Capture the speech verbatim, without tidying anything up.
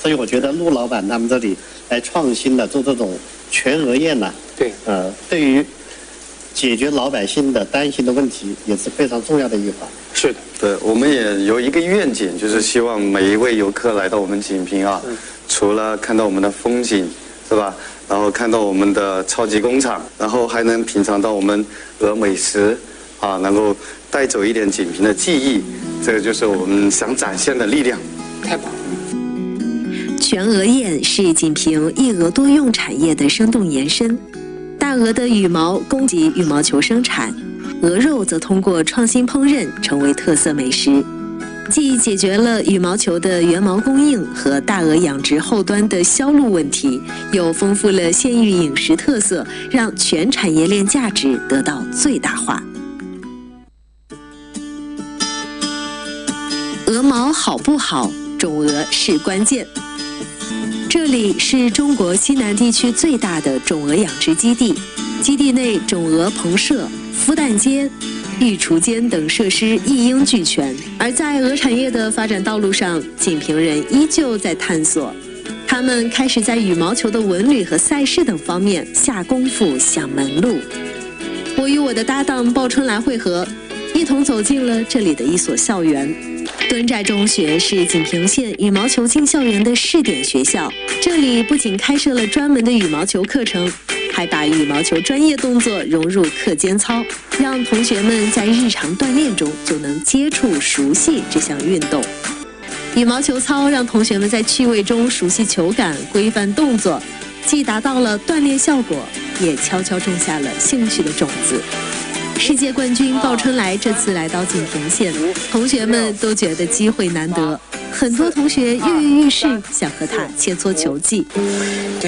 所以我觉得陆老板他们这里来创新的做这种全额宴呢， 对， 呃，对于解决老百姓的担心的问题也是非常重要的一环。 是的， 对，我们也有一个愿景，就是希望每一位游客来到我们锦屏啊，嗯、除了看到我们的风景，是吧？然后看到我们的超级工厂，然后还能品尝到我们鹅美食，啊，能够带走一点锦屏的记忆，这个就是我们想展现的力量。 太棒了！ 全鹅宴是锦屏一鹅多用产业的生动延伸。大鹅的羽毛供给羽毛球生产，鹅肉则通过创新烹饪成为特色美食，既解决了羽毛球的原毛供应和大鹅养殖后端的销路问题，又丰富了县域饮食特色，让全产业链价值得到最大化。鹅毛好不好，种鹅是关键。这里是中国西南地区最大的种鹅养殖基地，基地内种鹅棚舍、孵蛋间、育雏间等设施一应俱全。而在鹅产业的发展道路上，锦屏人依旧在探索，他们开始在羽毛球的文旅和赛事等方面下功夫想门路。我与我的搭档鲍春来会合，一同走进了这里的一所校园。墩寨中学是锦屏县羽毛球进校园的试点学校，这里不仅开设了专门的羽毛球课程，还把羽毛球专业动作融入课间操，让同学们在日常锻炼中就能接触熟悉这项运动。羽毛球操让同学们在趣味中熟悉球感、规范动作，既达到了锻炼效果，也悄悄种下了兴趣的种子。世界冠军鲍春来这次来到锦屏县，同学们都觉得机会难得，很多同学跃跃欲试，想和他切磋球技。